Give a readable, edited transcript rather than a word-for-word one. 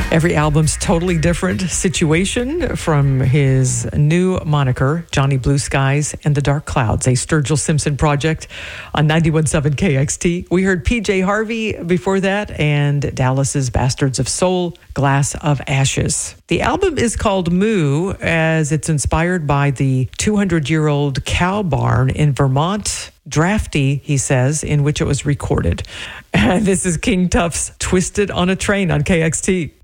Every album's totally different situation from his new moniker, Johnny Blue Skies and the Dark Clouds, a Sturgill Simpson project on 91.7 KXT. We heard PJ Harvey before that and Dallas's Bastards of Soul, Glass of Ashes. The album is called Moo as it's inspired by the 200-year-old cow barn in Vermont. Drafty, he says, in which it was recorded. And this is King Tuff's Twisted on a Train on KXT.